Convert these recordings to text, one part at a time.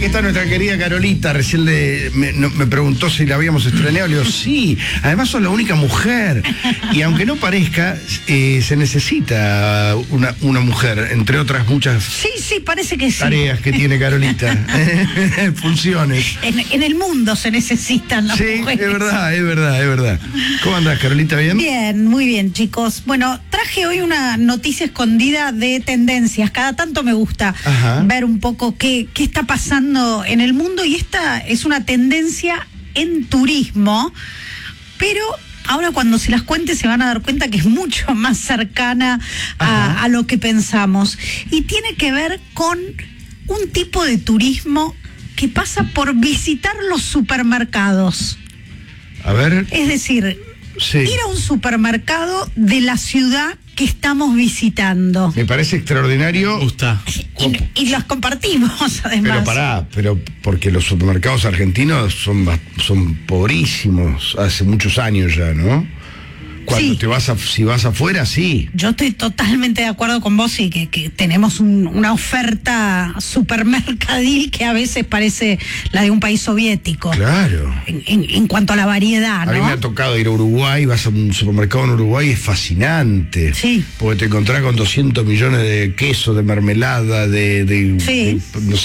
está nuestra querida Carolita. Recién me preguntó si la habíamos estrenado. Le digo, sí. Además sos la única mujer. Y aunque no parezca, se necesita una mujer, entre otras muchas sí, parece que sí. tareas que tiene Carolita. Funciones. En el mundo se necesitan las mujeres. Es verdad. ¿Cómo andás, Carolita? ¿Bien? Bien, muy bien, chicos. Bueno, traje hoy una noticia escondida de tendencias. Cada tanto me gusta ver un poco qué está pasando en el mundo, y esta es una tendencia en turismo, pero ahora cuando se las cuente se van a dar cuenta que es mucho más cercana a lo que pensamos, y tiene que ver con un tipo de turismo que pasa por visitar los supermercados. A ver. Es decir, ir a un supermercado de la ciudad que estamos visitando. Me parece extraordinario. Me gusta. Y los compartimos, además. Pero porque los supermercados argentinos son pobrísimos hace muchos años ya, ¿no? Cuando si vas afuera, sí. Yo estoy totalmente de acuerdo con vos, y que tenemos una oferta supermercadil que a veces parece la de un país soviético. Claro. En cuanto a la variedad, ¿no? A mí me ha tocado ir a Uruguay, vas a un supermercado en Uruguay, es fascinante. Sí. Porque te encontrás con 200 millones de quesos, de mermelada, de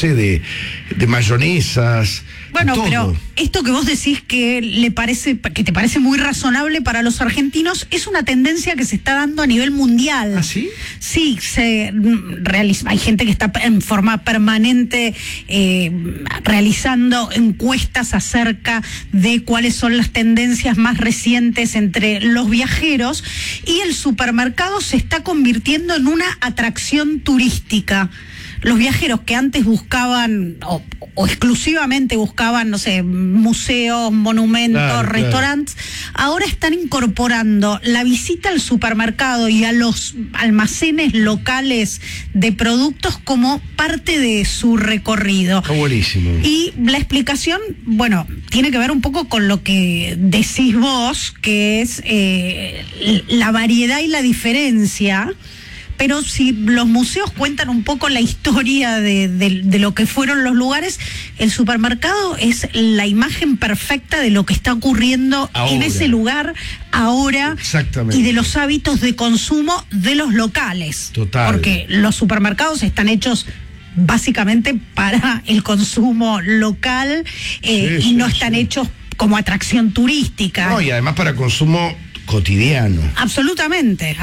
mayonesas. Bueno, todo. pero esto que vos decís que te parece muy razonable para los argentinos, es una tendencia que se está dando a nivel mundial. ¿Ah, sí? Sí, hay gente que está en forma permanente realizando encuestas acerca de cuáles son las tendencias más recientes entre los viajeros, y el supermercado se está convirtiendo en una atracción turística. Los viajeros que antes buscaban o exclusivamente buscaban, no sé, museos, monumentos, restaurantes, ahora están incorporando la visita al supermercado y a los almacenes locales de productos como parte de su recorrido. Está buenísimo. Y la explicación, bueno, tiene que ver un poco con lo que decís vos, que es la variedad y la diferencia. Pero si los museos cuentan un poco la historia de lo que fueron los lugares, el supermercado es la imagen perfecta de lo que está ocurriendo en ese lugar ahora. Exactamente. Y de los hábitos de consumo de los locales. Total. Porque los supermercados están hechos básicamente para el consumo local y no están hechos como atracción turística. No, y además para consumo cotidiano. Absolutamente.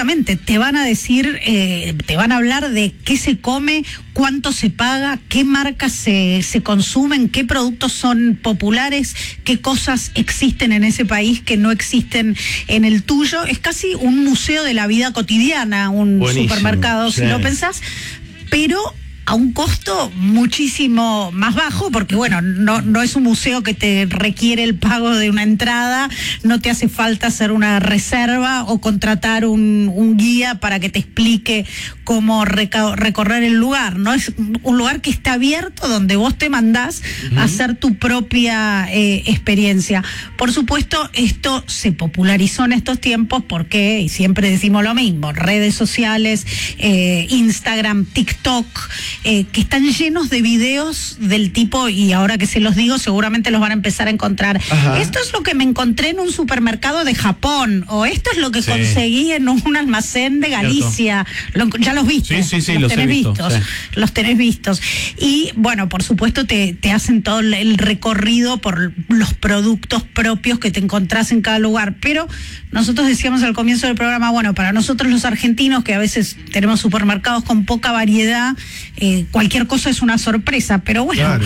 Te van a decir, te van a hablar de qué se come, cuánto se paga, qué marcas se consumen, qué productos son populares, qué cosas existen en ese país que no existen en el tuyo. Es casi un museo de la vida cotidiana, un supermercado, si lo pensás, pero a un costo muchísimo más bajo, porque bueno, no es un museo que te requiere el pago de una entrada, no te hace falta hacer una reserva o contratar un guía para que te explique cómo recorrer el lugar, ¿no? Es un lugar que está abierto, donde vos te mandás a hacer tu propia experiencia. Por supuesto, esto se popularizó en estos tiempos porque, y siempre decimos lo mismo, redes sociales, Instagram, TikTok, que están llenos de videos del tipo, y ahora que se los digo seguramente los van a empezar a encontrar. Esto es lo que me encontré en un supermercado de Japón, o esto es lo que conseguí en un almacén de Galicia. Ya los viste. Sí, los tenés vistos. Los tenés vistos. Y bueno, por supuesto te hacen todo el recorrido por los productos propios que te encontrás en cada lugar. Pero nosotros decíamos al comienzo del programa, bueno, para nosotros los argentinos, que a veces tenemos supermercados con poca variedad, cualquier cosa es una sorpresa, pero bueno, claro.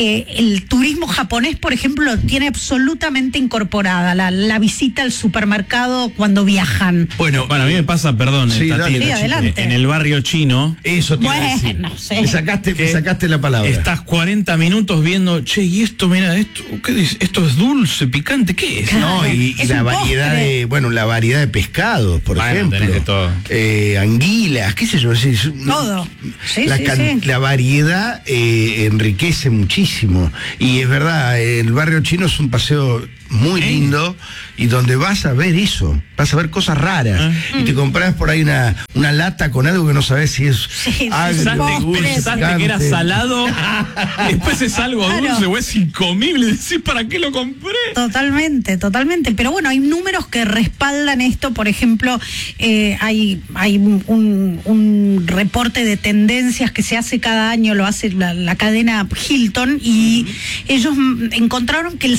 El turismo japonés, por ejemplo, tiene absolutamente incorporada la visita al supermercado cuando viajan. Bueno, a mí me pasa, perdón, adelante. En el barrio chino, eso te iba a decir. Sé. Me sacaste la palabra. Estás 40 minutos viendo, y esto, mira, ¿qué dice? ¿Esto es dulce, picante? ¿Qué es? Claro, no, y la variedad la variedad de pescados, por ejemplo. Tenés de todo. Anguilas, qué sé yo. Todo. La variedad enriquece muchísimo. Y es verdad, el barrio chino es un paseo muy lindo, y donde vas a ver eso, vas a ver cosas raras, y te compras por ahí una lata con algo algo que no sabes si es Sí, Pensaste que era salado, después es algo Claro. dulce o es incomible. Decís, ¿para qué lo compré? Totalmente. Pero bueno, hay números que respaldan esto. Por ejemplo, hay un reporte de tendencias que se hace cada año, lo hace la cadena Hilton, y ellos encontraron que el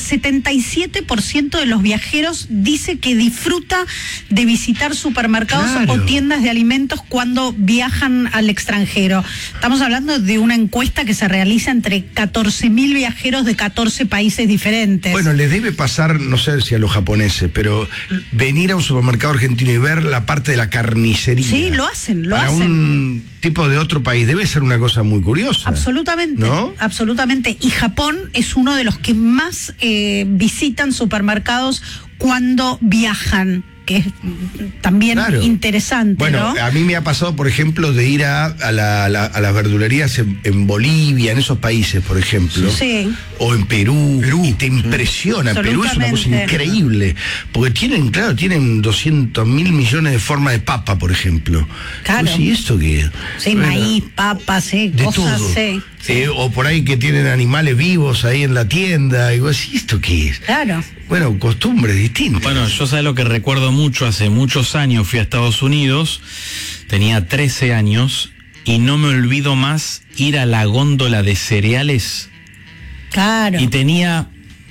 77% de los viajeros dice que disfruta de visitar supermercados Claro. o tiendas de alimentos cuando viajan al extranjero. Estamos hablando de una encuesta que se realiza entre 14.000 viajeros de 14 países diferentes. Bueno, les debe pasar, no sé si a los japoneses, pero venir a un supermercado argentino y ver la parte de la carnicería. Sí, lo hacen. Para un tipo de otro país debe ser una cosa muy curiosa. Absolutamente, ¿no? absolutamente. Y Japón es uno de los que más visitan supermercados cuando viajan, que es también Claro. interesante, Bueno, ¿no? a mí me ha pasado, por ejemplo, de ir a las verdulerías en Bolivia, en esos países, por ejemplo. Sí. O en Perú. Y te impresiona. Perú es una cosa Absolutamente. increíble. Porque tienen 200.000 millones de formas de papa, por ejemplo. Claro. ¿Y esto qué? Sí, Bueno, maíz, papas, de cosas, todo. sí. O por ahí que tienen animales vivos ahí en la tienda. Y vos decís, ¿esto qué es? Claro. Bueno, costumbres distintas. Bueno, yo sé lo que recuerdo mucho, hace muchos años fui a Estados Unidos, tenía 13 años y no me olvido más ir a la góndola de cereales Claro. y tenía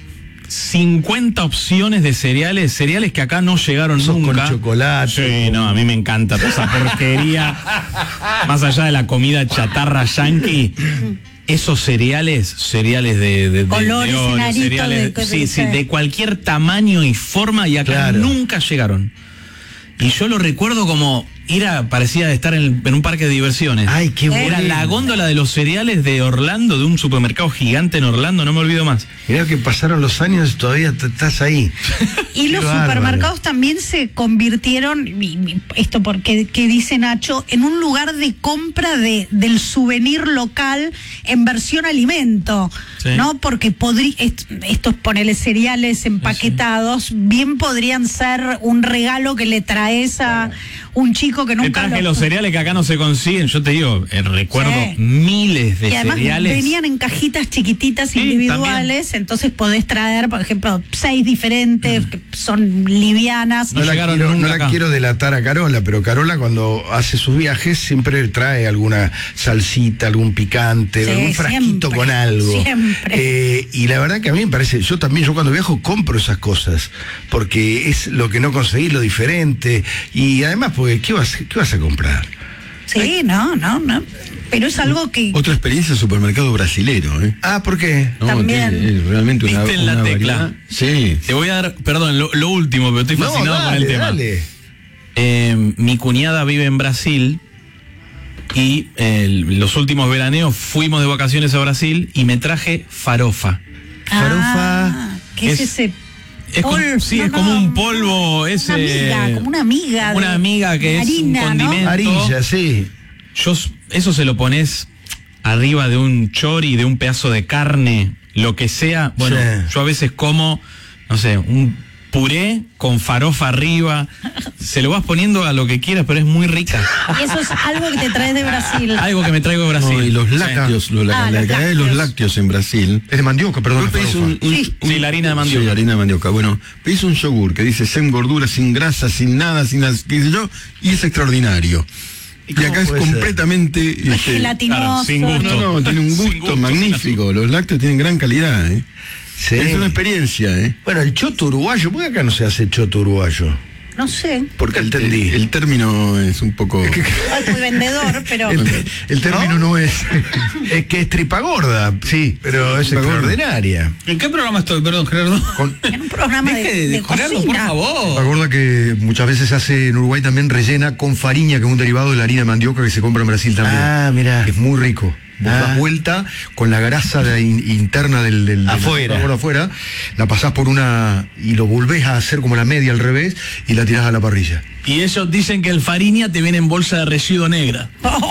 50 opciones de cereales que acá no llegaron Esos nunca. con chocolate. Sí, no, a mí me encanta toda esa porquería. Más allá de la comida chatarra yankee, esos cereales de Colores, oro, enanitos, cereales, sí, de cualquier tamaño y forma, y acá Claro. nunca llegaron. Y yo lo recuerdo como parecía estar en un parque de diversiones. Ay, qué bueno. Era la góndola de los cereales de Orlando, de un supermercado gigante en Orlando, no me olvido más. Mirá que pasaron los años y todavía estás ahí. Y los Qué bárbaro. supermercados también se convirtieron, esto porque que dice Nacho, en un lugar de compra del souvenir local en versión alimento, Sí. ¿no? Porque estos ponele cereales empaquetados, bien podrían ser un regalo que le traes a un chico que Te nunca traje los cereales que acá no se consiguen. Yo te digo, recuerdo Sí. miles de y además cereales. venían en cajitas chiquititas Sí, individuales, entonces podés traer, por ejemplo, 6 diferentes que son livianas. No llegaron no nunca la acá. quiero delatar a Carola, pero Carola cuando hace sus viajes siempre trae alguna salsita, algún picante, Sí, algún frasquito siempre, con algo. siempre. Y la verdad que a mí me parece, yo cuando viajo compro esas cosas, porque es lo que no conseguí, lo diferente, y además, porque ¿qué vas a comprar? Sí, no. Pero es algo que Otra experiencia supermercado brasilero, ¿eh? Ah, ¿por qué? No, También. tiene realmente una, Diste en la una tecla. variedad. Sí. Te voy a dar, perdón, lo último, pero estoy fascinado con el tema. Dale. Mi cuñada vive en Brasil y los últimos veraneos fuimos de vacaciones a Brasil y me traje farofa. Farofa. ¿qué es es- ese? Es como, polvo? sí, No, es como no, un polvo ese. como una amiga. Una amiga que es un harina, ¿no? condimento. Arilla, sí. Eso se lo pones arriba de un chori, de un pedazo de carne, lo que sea. Bueno, Sí. yo a veces como, no sé, un puré con farofa arriba. Se lo vas poniendo a lo que quieras, pero es muy rica. Y eso es algo que te traes de Brasil. Algo que me traigo de Brasil. No, y los Sí. lácteos, la los calidad de los lácteos. lácteos en Brasil. Es de mandioca, perdón. Vos pedís Sí, la harina de mandioca. Sí, la harina de mandioca. Bueno, pedís un yogur que dice sin gordura, sin grasa, sin nada, qué sé yo, y es extraordinario. ¿Y Y cómo acá es puede ser? completamente... Es gelatinoso. claro, sin gusto. No, tiene un Sin gusto gusto, magnífico. Los lácteos tienen gran calidad, ¿eh? Sí. Es una experiencia, ¿eh? Bueno, el choto uruguayo, ¿por qué acá no se hace choto uruguayo? No sé. Porque entendí. El término es un poco... Ay, muy vendedor, pero. El término no es. Es que es tripa gorda, sí, pero es Tripa gorda. extraordinaria. ¿En qué programa estoy? Perdón, Gerardo. En un programa de Gerardo, por cocina. favor. Recuerda que muchas veces se hace en Uruguay también rellena con fariña, que es un derivado de la harina de mandioca que se compra en Brasil también. Ah, mirá. Es muy rico. Vos das vuelta con la grasa interna del Afuera. por afuera, la pasás por una y lo volvés a hacer como la media al revés y la tirás a la parrilla. Y ellos dicen que el Fariña te viene en bolsa de residuo negra.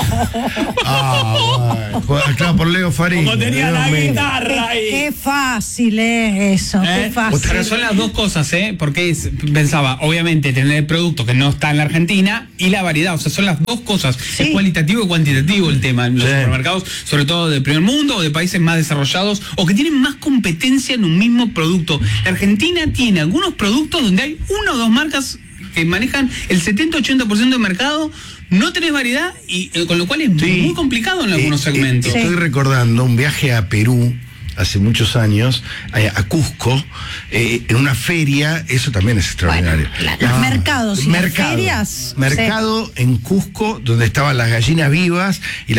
Claro, por Leo Farín. Como tenía la guitarra ahí. Qué fácil es eso, qué fácil. Pero son las dos cosas, porque pensaba, obviamente, tener el producto que no está en la Argentina y la variedad, o sea, son las dos cosas. Sí. Es cualitativo y cuantitativo el tema en los supermercados, sobre todo del primer mundo o de países más desarrollados o que tienen más competencia en un mismo producto. La Argentina tiene algunos productos donde hay una o dos marcas que manejan el 70-80% del mercado, no tenés variedad y con lo cual es muy complicado en algunos segmentos. Estoy recordando un viaje a Perú hace muchos años, a Cusco, en una feria, eso también es extraordinario. Bueno, los mercados y las ferias. Mercado en Cusco, donde estaban las gallinas vivas y